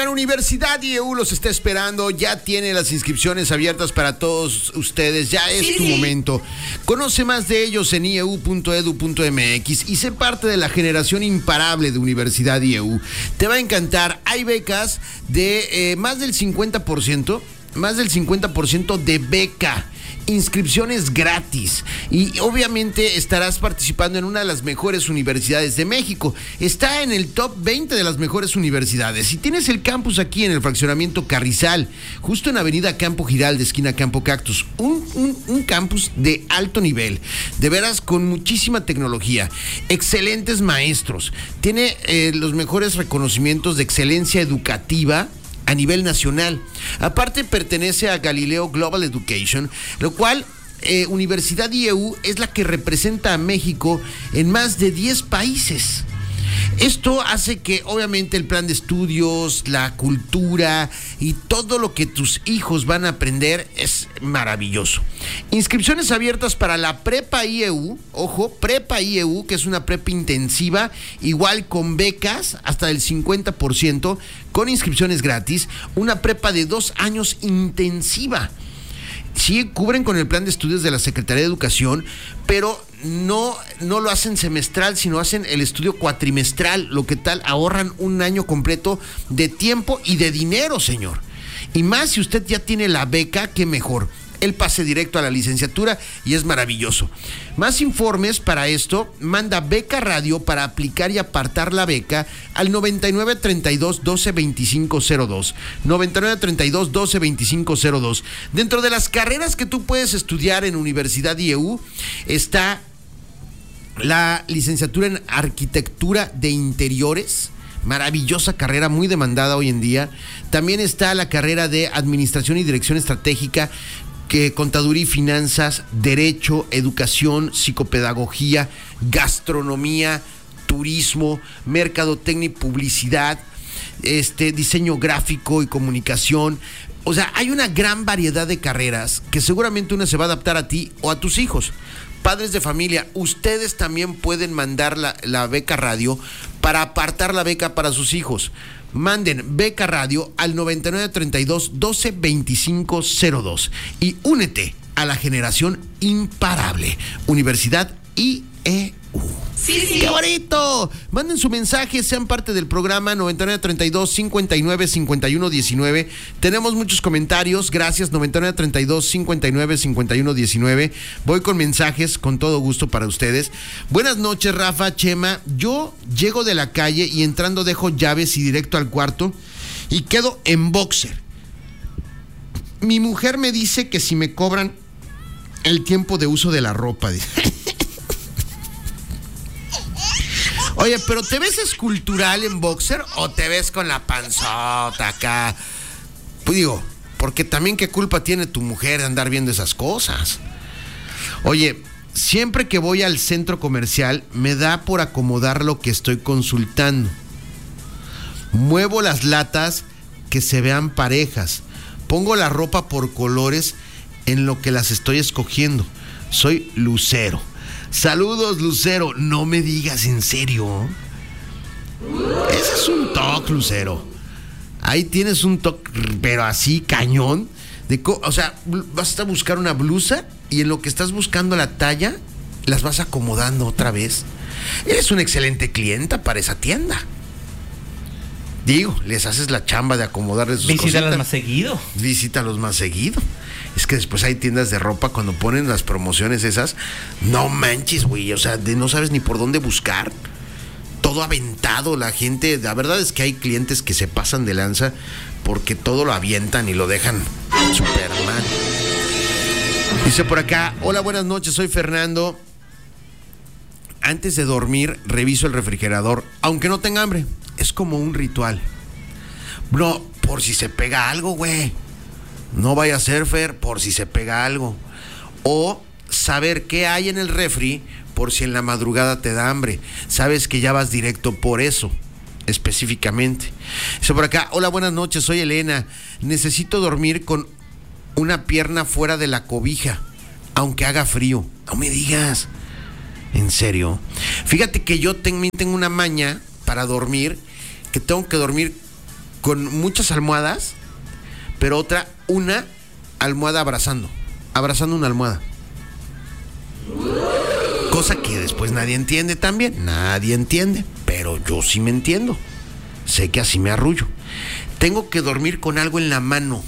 Oigan, Universidad IEU los está esperando, ya tiene las inscripciones abiertas para todos ustedes, ya es tu momento. Conoce más de ellos en ieu.edu.mx y sé parte de la generación imparable de Universidad IEU. Te va a encantar, hay becas de más del 50% de beca. Inscripciones gratis y obviamente estarás participando en una de las mejores universidades de México. Está en el top 20 de las mejores universidades y tienes el campus aquí en el fraccionamiento Carrizal, justo en Avenida Campo Giralde, esquina Campo Cactus. Un campus de alto nivel, de veras con muchísima tecnología, excelentes maestros, tiene los mejores reconocimientos de excelencia educativa a nivel nacional. Aparte pertenece a Galileo Global Education, lo cual Universidad IEU es la que representa a México en más de 10 países. Esto hace que obviamente el plan de estudios, la cultura y todo lo que tus hijos van a aprender es maravilloso. Inscripciones abiertas para la Prepa IEU, ojo, Prepa IEU, que es una prepa intensiva, igual con becas hasta del 50%, con inscripciones gratis, una prepa de 2 años intensiva. Sí, cubren con el plan de estudios de la Secretaría de Educación, pero no lo hacen semestral, sino hacen el estudio cuatrimestral, lo que tal ahorran un año completo de tiempo y de dinero, señor. Y más si usted ya tiene la beca, qué mejor. El pase directo a la licenciatura y es maravilloso. Más informes para esto, manda Beca Radio para aplicar y apartar la beca al 9932-122502. 9932-122502. Dentro de las carreras que tú puedes estudiar en Universidad IEU está la licenciatura en Arquitectura de Interiores. Maravillosa carrera, muy demandada hoy en día. También está la carrera de Administración y Dirección Estratégica, que Contaduría y Finanzas, Derecho, Educación, Psicopedagogía, Gastronomía, Turismo, Mercadotecnia y Publicidad, Diseño Gráfico y Comunicación. O sea, hay una gran variedad de carreras que seguramente una se va a adaptar a ti o a tus hijos. Padres de familia, ustedes también pueden mandar la Beca Radio para apartar la beca para sus hijos. Manden Beca Radio al 9932-122502 y únete a la generación imparable. Universidad IEU. Sí. ¡Qué bonito! Manden su mensaje, sean parte del programa 9932-595119. Tenemos muchos comentarios, gracias 9932-595119. Voy con mensajes con todo gusto para ustedes. Buenas noches, Rafa, Chema. Yo llego de la calle y entrando dejo llaves y directo al cuarto y quedo en boxer. Mi mujer me dice que si me cobran el tiempo de uso de la ropa. Oye, pero ¿te ves escultural en boxer o te ves con la panzota acá? Pues digo, porque también qué culpa tiene tu mujer de andar viendo esas cosas. Oye, siempre que voy al centro comercial me da por acomodar lo que estoy consultando. Muevo las latas que se vean parejas. Pongo la ropa por colores en lo que las estoy escogiendo. Soy Lucero. Saludos, Lucero. No me digas, ¿en serio? Ese es un toque, Lucero. Ahí tienes un toque, pero así, cañón. O sea, vas a buscar una blusa y en lo que estás buscando la talla, las vas acomodando otra vez. Eres una excelente clienta para esa tienda. Digo, les haces la chamba de acomodarles sus cositas. Visítalos más seguido. Visítalos más seguido. Es que después hay tiendas de ropa cuando ponen las promociones esas. No manches, güey. O sea, no sabes ni por dónde buscar. Todo aventado. La gente, la verdad es que hay clientes que se pasan de lanza porque todo lo avientan y lo dejan súper mal. Dice por acá, hola, buenas noches, soy Fernando. Antes de dormir, reviso el refrigerador, aunque no tenga hambre. Es como un ritual. Bro, por si se pega algo, güey. No vaya a ser, Fer, por si se pega algo. O saber qué hay en el refri por si en la madrugada te da hambre. Sabes que ya vas directo por eso, específicamente. Dice por acá, hola, buenas noches, soy Elena. Necesito dormir con una pierna fuera de la cobija, aunque haga frío. No me digas. ¿En serio? Fíjate que yo tengo una maña para dormir, que tengo que dormir con muchas almohadas, pero una almohada abrazando una almohada. Cosa que después nadie entiende también. Nadie entiende, pero yo sí me entiendo. Sé que así me arrullo. Tengo que dormir con algo en la mano.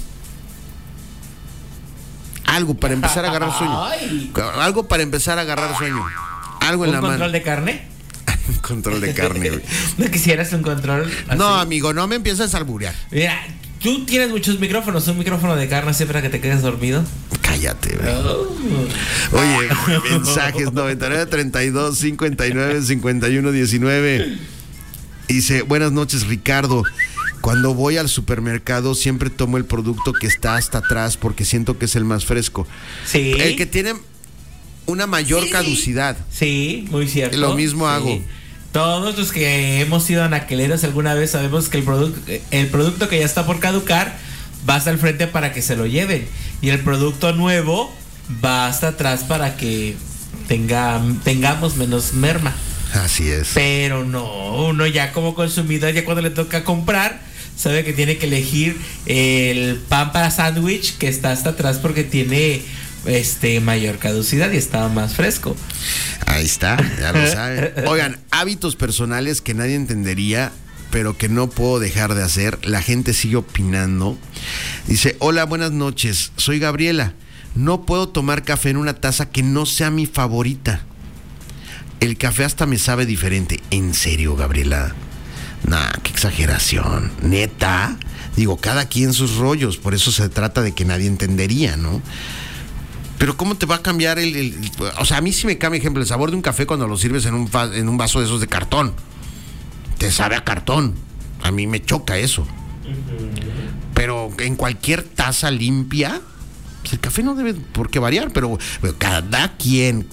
Algo para empezar a agarrar sueño. Algo para empezar a agarrar sueño. Algo en la mano. ¿Un control de carne? Un control de carne, güey. ¿No quisieras un control así? No, amigo, no me empiezas a alburear. Mira, tú tienes muchos micrófonos. ¿Un micrófono de carne siempre para que te quedes dormido? Cállate, güey. Oye, mensajes 99 32 59 51 19. Dice, buenas noches, Ricardo. Cuando voy al supermercado siempre tomo el producto que está hasta atrás porque siento que es el más fresco. Sí. El que tiene una mayor caducidad. Sí, muy cierto. Lo mismo hago. Todos los que hemos sido anaqueleros alguna vez sabemos que el producto que ya está por caducar va hasta el frente para que se lo lleven. Y el producto nuevo va hasta atrás para que tengamos menos merma. Así es. Pero no, uno ya como consumidor, ya cuando le toca comprar, sabe que tiene que elegir el pan para sándwich que está hasta atrás porque tiene mayor caducidad y está más fresco. Ahí está, ya lo saben. Oigan, hábitos personales que nadie entendería, pero que no puedo dejar de hacer. La gente sigue opinando. Dice, hola, buenas noches, soy Gabriela. No puedo tomar café en una taza que no sea mi favorita. El café hasta me sabe diferente. ¿En serio, Gabriela? Nah, qué exageración. ¿Neta? Digo, cada quien sus rollos. Por eso se trata de que nadie entendería, ¿no? Pero ¿cómo te va a cambiar o sea, a mí sí me cambia, ejemplo, el sabor de un café cuando lo sirves en un vaso de esos de cartón. Te sabe a cartón. A mí me choca eso. Pero en cualquier taza limpia, pues el café no debe por qué variar, pero cada quien.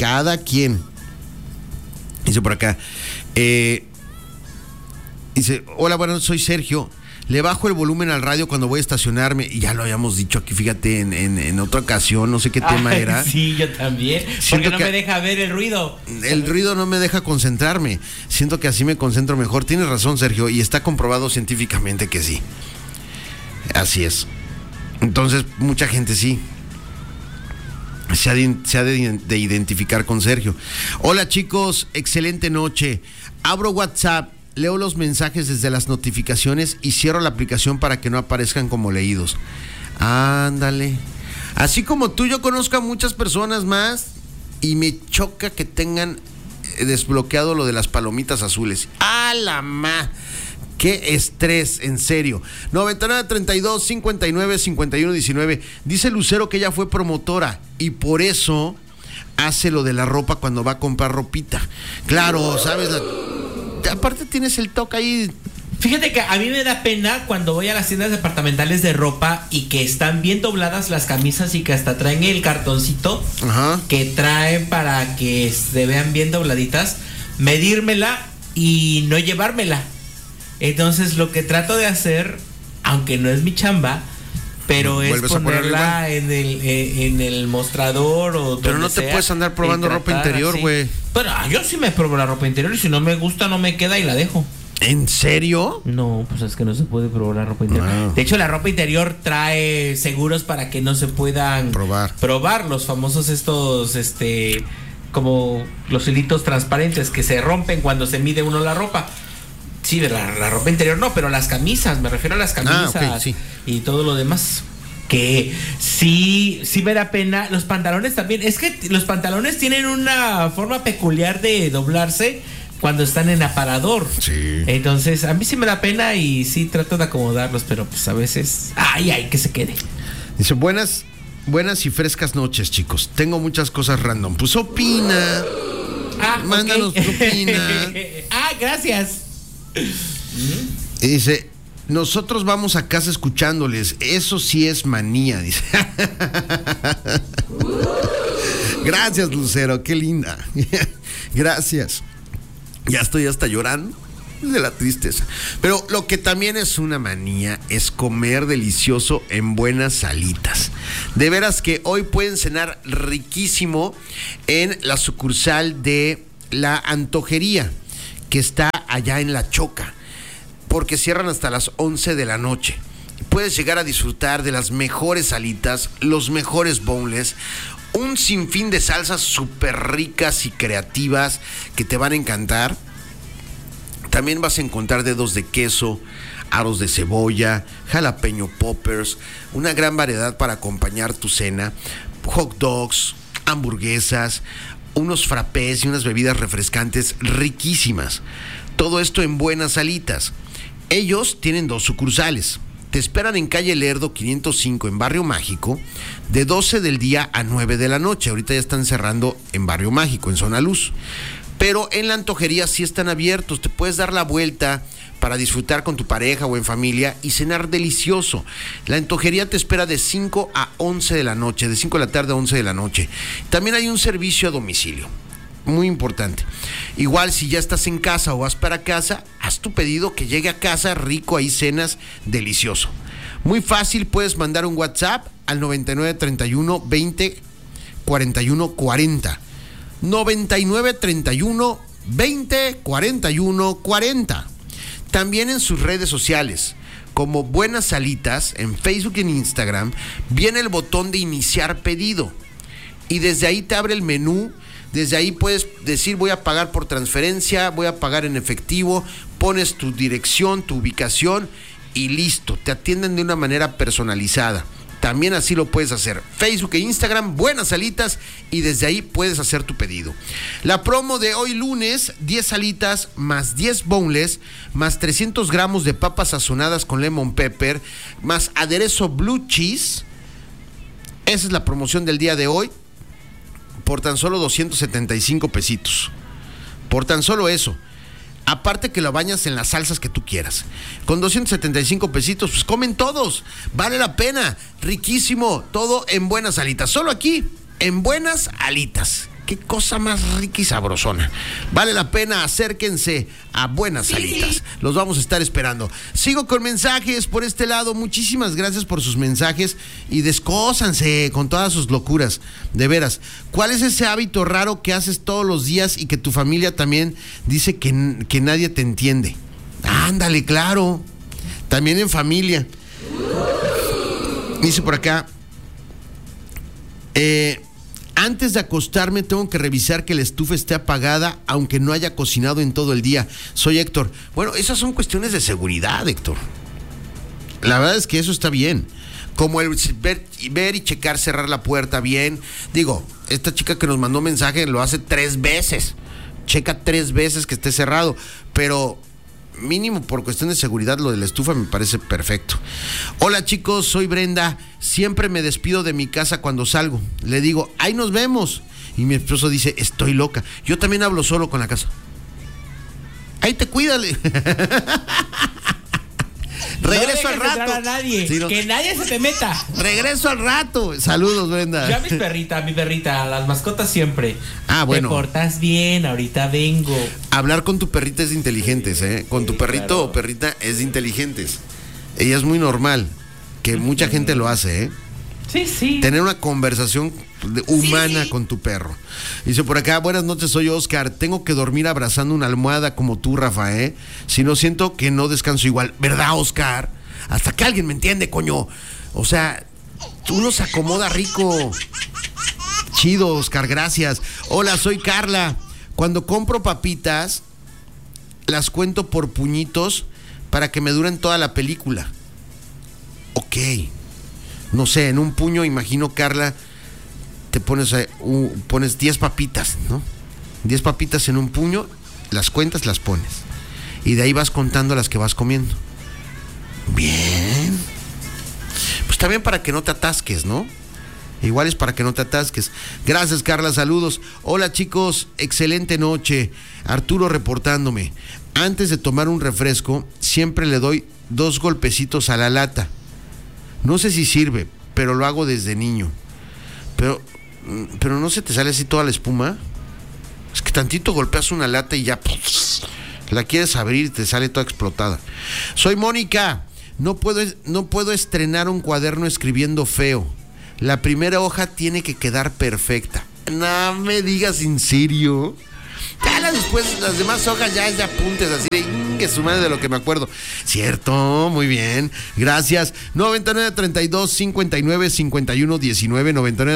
Dice por acá, dice, hola, bueno, soy Sergio. Le bajo el volumen al radio cuando voy a estacionarme. Y ya lo habíamos dicho aquí, fíjate, en otra ocasión, no sé qué tema era. Sí, yo también. Porque no me deja ver el ruido. El ruido no me deja concentrarme. Siento que así me concentro mejor. Tienes razón, Sergio, y está comprobado científicamente que sí. Así es. Entonces, mucha gente sí se ha de identificar con Sergio. Hola, chicos, excelente noche. Abro WhatsApp, leo los mensajes desde las notificaciones y cierro la aplicación para que no aparezcan como leídos. Ándale. Así como tú, yo conozco a muchas personas más y me choca que tengan desbloqueado lo de las palomitas azules. ¡A la ma! ¡Qué estrés! En serio. 99 32 59 51 19. Dice Lucero que ella fue promotora y por eso hace lo de la ropa cuando va a comprar ropita. Claro, ¿sabes? Aparte tienes el toque ahí. Fíjate que a mí me da pena cuando voy a las tiendas departamentales de ropa y que están bien dobladas las camisas y que hasta traen el cartoncito. Ajá. Que traen para que se vean bien dobladitas, medírmela y no llevármela. Entonces lo que trato de hacer, aunque no es mi chamba, pero es ponerla en el mostrador o pero no te puedes andar probando ropa interior, güey. Pero yo sí me pruebo la ropa interior y si no me gusta no me queda y la dejo. ¿En serio? No, pues es que no se puede probar la ropa interior. No. De hecho, la ropa interior trae seguros para que no se puedan probar los famosos estos, como los hilitos transparentes que se rompen cuando se mide uno la ropa. Sí, la ropa interior no, pero las camisas, me refiero a las camisas okay, sí. Y todo lo demás. Que sí me da pena. Los pantalones también. Es que los pantalones tienen una forma peculiar de doblarse cuando están en aparador. Sí. Entonces, a mí sí me da pena y sí trato de acomodarlos, pero pues a veces, que se quede. Dice, buenas y frescas noches, chicos. Tengo muchas cosas random. Pues opina. Mándanos tu opina. Gracias. Y dice, nosotros vamos a casa escuchándoles. Eso sí es manía, dice. Gracias, Lucero, qué linda. Gracias. Ya estoy hasta llorando de la tristeza. Pero lo que también es una manía es comer delicioso en buenas salitas. De veras que hoy pueden cenar riquísimo en la sucursal de La Antojería, que está allá en La Choca. porque cierran hasta las 11 de la noche. Puedes llegar a disfrutar de las mejores alitas, los mejores boneless, un sinfín de salsas súper ricas y creativas que te van a encantar. También vas a encontrar dedos de queso, aros de cebolla, jalapeño poppers, una gran variedad para acompañar tu cena, hot dogs, hamburguesas, unos frappés y unas bebidas refrescantes riquísimas. Todo esto en Buenas Alitas. Ellos tienen 2 sucursales. Te esperan en calle Lerdo 505 en Barrio Mágico, de 12 del día a 9 de la noche. Ahorita ya están cerrando en Barrio Mágico, en Zona Luz. Pero en la antojería sí están abiertos. Te puedes dar la vuelta para disfrutar con tu pareja o en familia y cenar delicioso. La antojería te espera de 5 a 11 de la noche, de 5 de la tarde a 11 de la noche. También hay un servicio a domicilio. Muy importante. Igual si ya estás en casa o vas para casa, haz tu pedido que llegue a casa rico, ahí cenas delicioso. Muy fácil, puedes mandar un WhatsApp al 9931 20 41 40. 9931 20 41 40. También en sus redes sociales, como Buenas Alitas, en Facebook y en Instagram, viene el botón de iniciar pedido. Y desde ahí te abre el menú. Desde ahí puedes decir voy a pagar por transferencia, voy a pagar en efectivo, pones tu dirección, tu ubicación y listo, te atienden de una manera personalizada. También así lo puedes hacer. Facebook e Instagram, Buenas Alitas, y desde ahí puedes hacer tu pedido. La promo de hoy lunes, 10 alitas más 10 boneless, más 300 gramos de papas sazonadas con lemon pepper, más aderezo blue cheese. Esa es la promoción del día de hoy. Por tan solo 275 pesitos. Por tan solo eso. Aparte que lo bañas en las salsas que tú quieras. Con 275 pesitos, pues comen todos. Vale la pena. Riquísimo. Todo en Buenas Alitas. Solo aquí, en Buenas Alitas. Qué cosa más rica y sabrosona. Vale la pena, acérquense a Buenas Alitas. Los vamos a estar esperando. Sigo con mensajes por este lado. Muchísimas gracias por sus mensajes y descósanse con todas sus locuras. De veras, ¿cuál es ese hábito raro que haces todos los días y que tu familia también dice que nadie te entiende? Ándale, claro. También en familia. Dice por acá, antes de acostarme tengo que revisar que la estufa esté apagada, aunque no haya cocinado en todo el día. Soy Héctor. Bueno, esas son cuestiones de seguridad, Héctor. La verdad es que eso está bien. Como el ver y checar, cerrar la puerta bien. Digo, esta chica que nos mandó mensaje lo hace 3 veces. Checa 3 veces que esté cerrado. Pero mínimo por cuestión de seguridad, lo de la estufa me parece perfecto. Hola chicos, soy Brenda. Siempre me despido de mi casa cuando salgo. Le digo, ahí nos vemos. Y mi esposo dice, estoy loca. Yo también hablo solo con la casa. Ahí te cuídale. Regreso al rato. A nadie. Sí, no. Que nadie se te meta. Regreso al rato. Saludos, Brenda. Ya mi perrita, las mascotas siempre. Ah, bueno. Te portas bien, ahorita vengo. Hablar con tu perrita es de inteligentes, ¿eh? Con tu perrito claro. O perrita es de inteligentes. Ella es muy normal, que mucha gente lo hace, ¿eh? Sí, sí. Tener una conversación humana con tu perro. Dice por acá, buenas noches, soy Oscar. Tengo que dormir abrazando una almohada como tú, Rafa, ¿eh? Si no, siento que no descanso igual. ¿Verdad, Oscar? Hasta que alguien me entiende, coño. O sea, uno se acomoda rico. Chido, Oscar, gracias. Hola, soy Carla. Cuando compro papitas, las cuento por puñitos para que me duren toda la película. Ok. No sé, en un puño, imagino, Carla, te pones 10 papitas, ¿no? 10 papitas en un puño, las cuentas, las pones. Y de ahí vas contando las que vas comiendo. Bien. Pues también para que no te atasques, ¿no? Igual es para que no te atasques. Gracias, Carla, saludos. Hola, chicos, excelente noche. Arturo reportándome. Antes de tomar un refresco, siempre le doy 2 golpecitos a la lata. No sé si sirve, pero lo hago desde niño. Pero no se te sale así toda la espuma. Es que tantito golpeas una lata y ya la quieres abrir y te sale toda explotada. Soy Mónica. No puedo estrenar un cuaderno escribiendo feo. La primera hoja tiene que quedar perfecta. No me digas en serio. Ya Ya después las demás hojas ya apuntes así que su madre de lo que me acuerdo. Cierto, muy bien. Gracias. 9932-595119,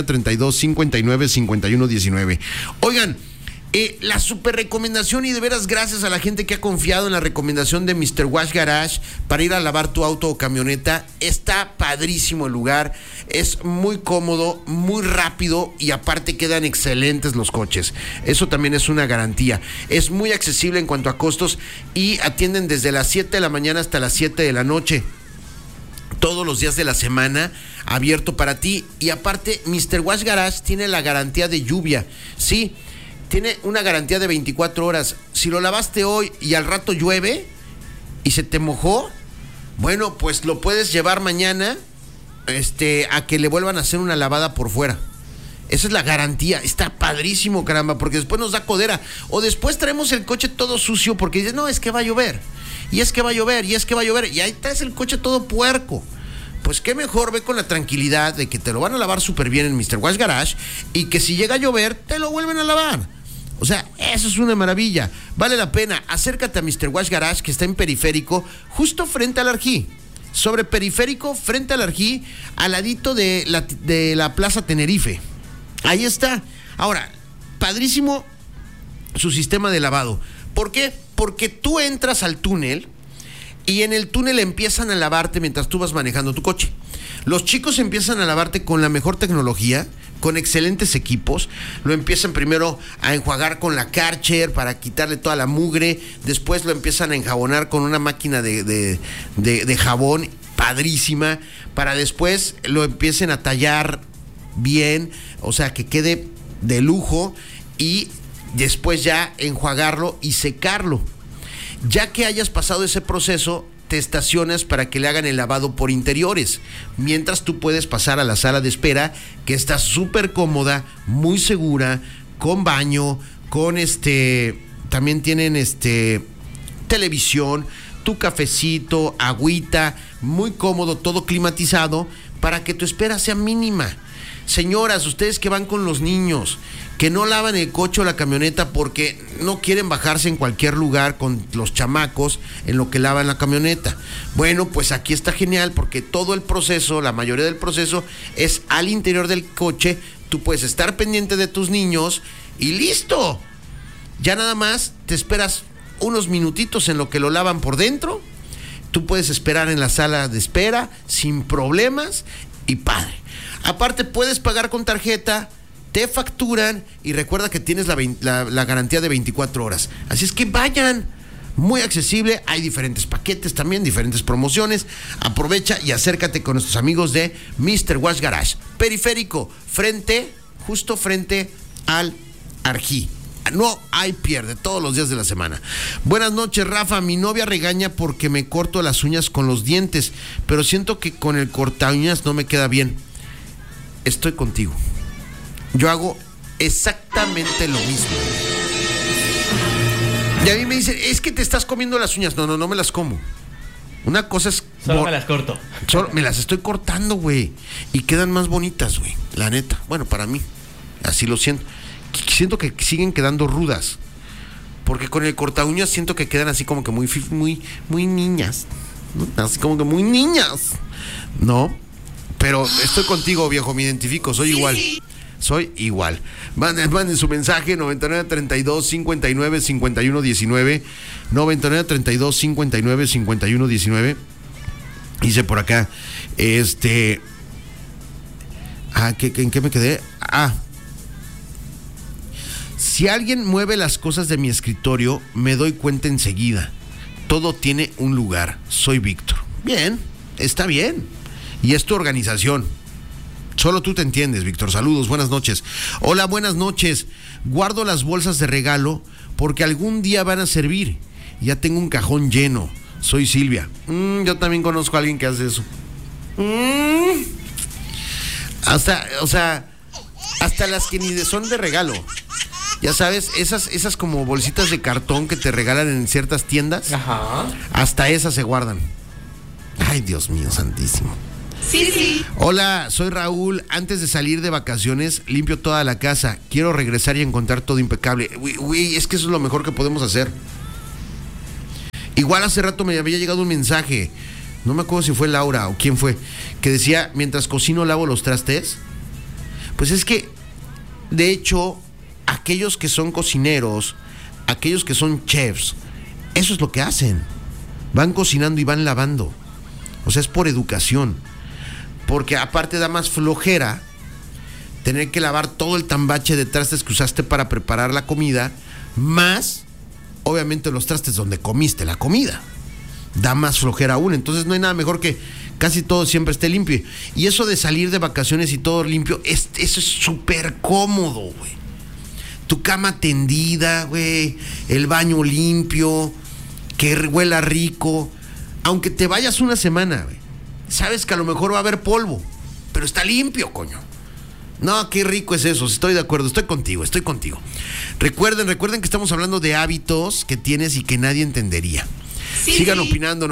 9932-595119. Oigan, la super recomendación, y de veras gracias a la gente que ha confiado en la recomendación de Mr. Wash Garage para ir a lavar tu auto o camioneta. Está padrísimo el lugar, es muy cómodo, muy rápido y aparte quedan excelentes los coches. Eso también es una garantía. Es muy accesible en cuanto a costos y atienden desde las 7 de la mañana hasta las 7 de la noche. Todos los días de la semana abierto para ti. Y aparte, Mr. Wash Garage tiene la garantía de lluvia. Sí, tiene una garantía de 24 horas. Si lo lavaste hoy y al rato llueve y se te mojó, bueno, pues lo puedes llevar mañana a que le vuelvan a hacer una lavada por fuera. Esa es la garantía. Está padrísimo, caramba, porque después nos da codera. O después traemos el coche todo sucio porque dices, no, es que va a llover. Y es que va a llover, y es que va a llover. Y ahí traes el coche todo puerco. Pues qué mejor, ve con la tranquilidad de que te lo van a lavar súper bien en Mr. Wash Garage y que si llega a llover, te lo vuelven a lavar. O sea, eso es una maravilla. Vale la pena. Acércate a Mr. Wash Garage, que está en Periférico, justo frente al Arjí. Sobre Periférico, frente al Arjí, al ladito de la Plaza Tenerife. Ahí está. Ahora, padrísimo su sistema de lavado. ¿Por qué? Porque tú entras al túnel y en el túnel empiezan a lavarte mientras tú vas manejando tu coche. Los chicos empiezan a lavarte con la mejor tecnología, con excelentes equipos. Lo empiezan primero a enjuagar con la Karcher para quitarle toda la mugre. Después lo empiezan a enjabonar con una máquina de jabón padrísima, para después lo empiecen a tallar bien, o sea, que quede de lujo, y después ya enjuagarlo y secarlo. Ya que hayas pasado ese proceso, te estacionas para que le hagan el lavado por interiores, mientras tú puedes pasar a la sala de espera, que está súper cómoda, muy segura, con baño, con también tienen televisión, tu cafecito, agüita, muy cómodo, todo climatizado, para que tu espera sea mínima. Señoras, ustedes que van con los niños, que no lavan el coche o la camioneta porque no quieren bajarse en cualquier lugar con los chamacos en lo que lavan la camioneta. Bueno, pues aquí está genial, porque todo el proceso, la mayoría del proceso es al interior del coche. Tú puedes estar pendiente de tus niños y listo. Ya nada más te esperas unos minutitos en lo que lo lavan por dentro. Tú puedes esperar en la sala de espera sin problemas y padre. Aparte puedes pagar con tarjeta, te facturan y recuerda que tienes la garantía de 24 horas. Así es que vayan, muy accesible, hay diferentes paquetes también, diferentes promociones. Aprovecha y acércate con nuestros amigos de Mr. Wash Garage. Periférico, justo frente al Arjí. No hay pierde, todos los días de la semana. Buenas noches, Rafa. Mi novia regaña porque me corto las uñas con los dientes, pero siento que con el corta uñas no me queda bien. Estoy contigo. Yo hago exactamente lo mismo. Y a mí me dicen, es que te estás comiendo las uñas. No me las como. Una cosa es... Solo me las corto. Solo me las estoy cortando, güey. Y quedan más bonitas, güey. La neta. Bueno, para mí. Así lo siento. Siento que siguen quedando rudas. Porque con el corta uñas siento que quedan así como que muy niñas. ¿No? Así como que muy niñas. ¿No? Pero estoy contigo, viejo, me identifico, soy igual. Soy igual. Manden su mensaje, 9932-595119, 9932-595119. Dice por acá, ¿en qué me quedé? Si alguien mueve las cosas de mi escritorio, me doy cuenta enseguida. Todo tiene un lugar. Soy Víctor. Bien, está bien. Y es tu organización. Solo tú te entiendes, Víctor. Saludos, buenas noches. Hola, buenas noches. Guardo las bolsas de regalo porque algún día van a servir. Ya tengo un cajón lleno. Soy Silvia. Yo también conozco a alguien que hace eso. Hasta las que ni son de regalo. Ya sabes, esas como bolsitas de cartón que te regalan en ciertas tiendas. Ajá. Hasta esas se guardan. Ay, Dios mío, santísimo. Sí. Hola, soy Raúl. Antes de salir de vacaciones, limpio toda la casa. Quiero regresar y encontrar todo impecable. Uy, es que eso es lo mejor que podemos hacer. Igual hace rato me había llegado un mensaje, no me acuerdo si fue Laura o quién fue, que decía, mientras cocino lavo los trastes. Pues es que, de hecho, aquellos que son cocineros, aquellos que son chefs, eso es lo que hacen. Van cocinando y van lavando. O sea, es por educación. Porque aparte da más flojera tener que lavar todo el tambache de trastes que usaste para preparar la comida, más, obviamente, los trastes donde comiste la comida. Da más flojera aún. Entonces no hay nada mejor que casi todo siempre esté limpio. Y eso de salir de vacaciones y todo limpio, eso es súper cómodo, güey. Tu cama tendida, güey, el baño limpio, que huela rico. Aunque te vayas una semana, güey, sabes que a lo mejor va a haber polvo, pero está limpio, coño. No, qué rico es eso, estoy de acuerdo, estoy contigo. Recuerden que estamos hablando de hábitos que tienes y que nadie entendería. Sí. Sigan opinando,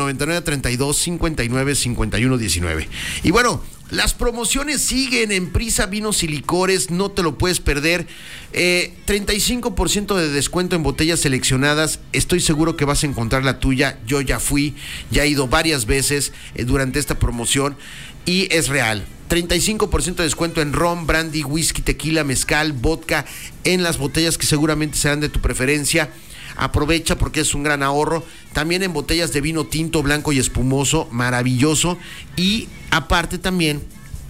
9932-595119. Y bueno, las promociones siguen en Prisa Vinos y Licores, no te lo puedes perder. 35% de descuento en botellas seleccionadas. Estoy seguro que vas a encontrar la tuya. Yo ya fui, ya he ido varias veces durante esta promoción y es real. 35% de descuento en ron, brandy, whisky, tequila, mezcal, vodka, en las botellas que seguramente serán de tu preferencia. Aprovecha porque es un gran ahorro. También en botellas de vino tinto, blanco y espumoso, maravilloso. Y aparte también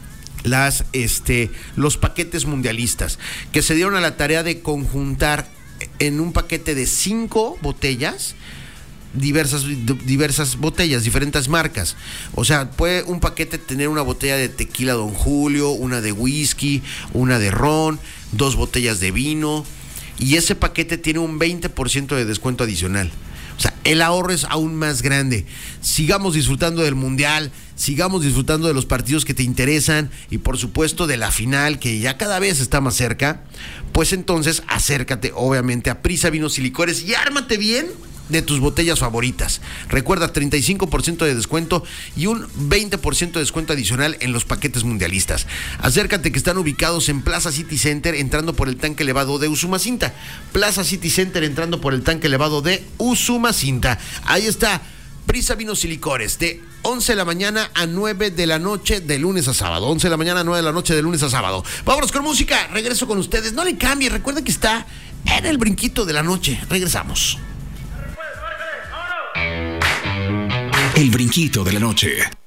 los paquetes mundialistas, que se dieron a la tarea de conjuntar en un paquete de 5 botellas, diversas botellas, diferentes marcas. O sea, puede un paquete tener una botella de tequila Don Julio, una de whisky, una de ron, 2 botellas de vino, y ese paquete tiene un 20% de descuento adicional. O sea, el ahorro es aún más grande. Sigamos disfrutando del Mundial, sigamos disfrutando de los partidos que te interesan y por supuesto de la final, que ya cada vez está más cerca. Pues entonces acércate obviamente a Prisa Vinos y Licores y ármate bien de tus botellas favoritas. Recuerda, 35% de descuento y un 20% de descuento adicional en los paquetes mundialistas. Acércate, que están ubicados en Plaza City Center, entrando por el tanque elevado de Usumacinta. Plaza City Center, entrando por el tanque elevado de Usumacinta. Ahí está, Prisa Vinos y Licores, de 11 de la mañana a 9 de la noche de lunes a sábado. 11 de la mañana a 9 de la noche de lunes a sábado. Vámonos con música, regreso con ustedes. No le cambie, recuerden que está en el brinquito de la noche. Regresamos. El brinquito de la noche.